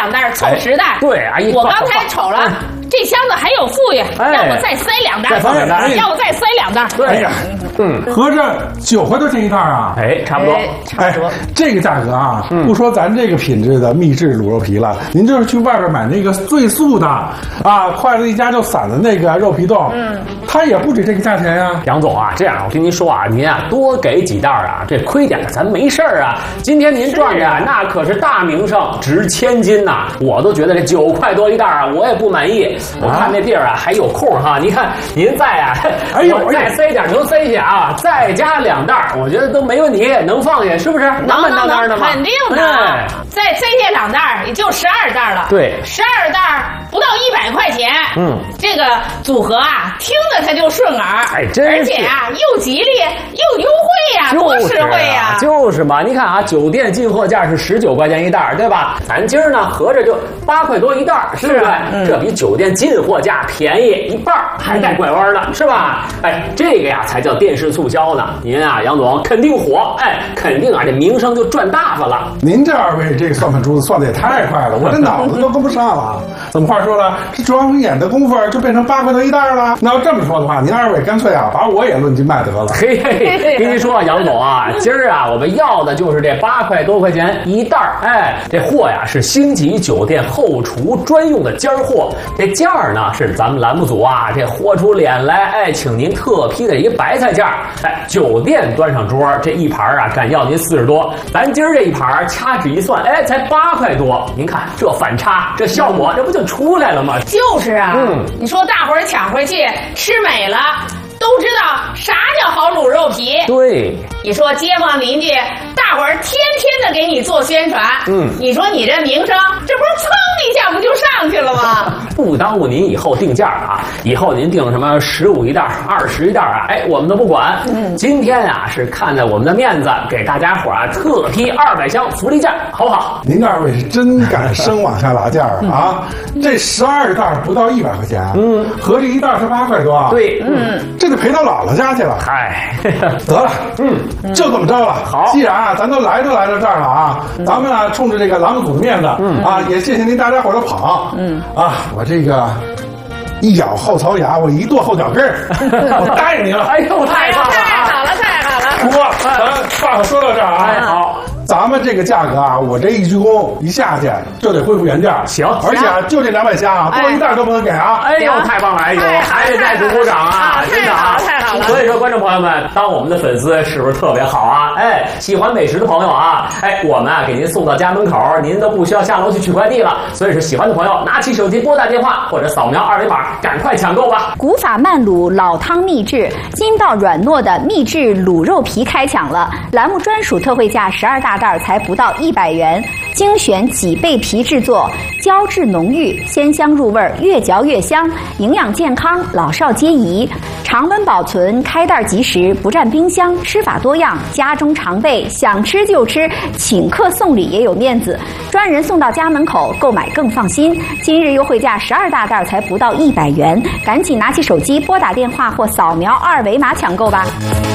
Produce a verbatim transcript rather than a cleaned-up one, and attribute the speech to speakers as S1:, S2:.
S1: 两袋，凑十袋。
S2: 哎、对啊，
S1: 我刚才瞅了。这箱子还有富裕，
S2: 哎、
S1: 要不再塞两袋？
S2: 再放两袋，
S1: 要不再塞两袋？
S3: 哎呀，嗯，合着九块多钱一袋啊？
S2: 哎，差不多，
S1: 哎，差不多。
S3: 这个价格啊，嗯、不说咱这个品质的秘制卤肉皮了，您就是去外边买那个最素的啊，筷子一夹就散的那个肉皮冻，嗯，它也不止这个价钱呀、啊。
S2: 杨总啊，这样我跟您说啊，您啊多给几袋啊，这亏点咱没事儿啊。今天您赚的、啊、那可是大名声，值千金呐、啊！我都觉得这九块多一袋啊，我也不满意。我看那地儿啊还有空哈，你看您再啊，哎呦，再塞点能塞下啊，再加两袋，我觉得都没问题，能放下是不是？
S1: 能能能，
S2: 能
S1: 肯定的。哎、再塞下两袋，也就十二袋了。
S2: 对，
S1: 十二袋不到一百块钱。嗯，这个组合啊，听着它就顺耳，
S2: 哎，真是，
S1: 而且啊又吉利又优惠呀、啊，多实惠呀、
S2: 啊！就是嘛，你看啊，酒店进货价是十九块钱一袋，对吧？咱今儿呢合着就八块多一袋，是不是？嗯、这比酒店进货价便宜一半，还带拐弯呢，是吧？哎，这个呀才叫电视促销呢。您啊，杨总肯定火，哎，肯定啊，这名声就赚大发了。
S3: 您这二位这个算盘珠子算的也太快了，我这脑子都跟不上了。怎么话说了，这转眼的功夫就变成八块多一袋了。那要这么说的话，您二位干脆啊，把我也论斤卖得了。
S2: 嘿嘿，跟您说啊，杨总啊，今儿啊，我们要的就是这八块多块钱一袋，哎，这货呀是星级酒店后厨专用的尖货，这价呢是咱们栏目组啊这豁出脸来，哎，请您特批的一白菜价，哎，酒店端上桌这一盘啊，敢要您四十多，咱今儿这一盘掐指一算，哎，才八块多，您看这反差，这效果，这不就出来了吗？
S1: 就是啊，嗯，你说大伙儿抢回去吃美了。都知道啥叫好卤肉皮，
S2: 对，
S1: 你说街坊邻居大伙儿天天的给你做宣传，嗯，你说你这名声这不是噌一下不就上去了吗？
S2: 不耽误您以后定价啊，以后您定什么十五一袋、二十一袋啊，哎，我们都不管。嗯，今天啊是看在我们的面子，给大家伙啊特批二百箱福利价，好不好？
S3: 您二位是真敢生往下拉价啊！嗯、这十二袋不到一百块钱，嗯，合着一袋是八块多，
S2: 对，
S3: 嗯，这。就赔到姥姥家去了，
S2: 嗨，
S3: 得了，嗯，就这么着了。
S2: 好，
S3: 既然啊，咱都来都来到这儿了啊，嗯、咱们啊，冲着这个栏目组的面子，嗯啊，也谢谢您大家伙的捧，嗯啊，我这个一咬后槽牙，我一跺后脚跟儿，我答应您了。
S2: 哎呦，太棒了，
S1: 太好了，太好了。
S3: 不过，咱话可说到这儿啊，
S2: 哎，好。
S3: 咱们这个价格啊，我这一鞠躬一下去就得恢复原价。
S2: 行，
S3: 而且啊，就这两百箱啊，多一袋都不能给啊！
S2: 哎呦，太棒了！哎呦，还得再鼓鼓掌啊！真的啊，
S1: 太好了！
S2: 所以说，观众朋友们，当我们的粉丝是不是特别好啊？哎，喜欢美食的朋友啊，哎，我们啊给您送到家门口，您都不需要下楼去取快递了。所以说，喜欢的朋友拿起手机拨打电话或者扫描二维码，赶快抢购吧！
S4: 古法慢卤老汤秘制，筋道软糯的秘制卤肉皮开抢了，栏目专属特惠价十二大袋才不到一百元，精选几倍皮制作，胶质浓郁，鲜香入味，越嚼越香，营养健康，老少皆宜，常温保存，开袋即食，不占冰箱，吃法多样，家中常备，想吃就吃，请客送礼也有面子，专人送到家门口，购买更放心。今日优惠价十二大袋才不到一百元，赶紧拿起手机拨打电话或扫描二维码抢购吧。